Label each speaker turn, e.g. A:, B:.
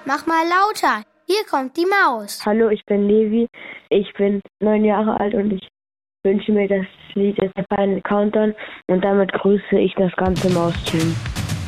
A: Mach mal lauter. Hier kommt die Maus.
B: Hallo, ich bin Levi. Ich bin 9 Jahre alt und ich wünsche mir das Lied ist der Final Countdown und damit grüße ich das ganze Mausteam.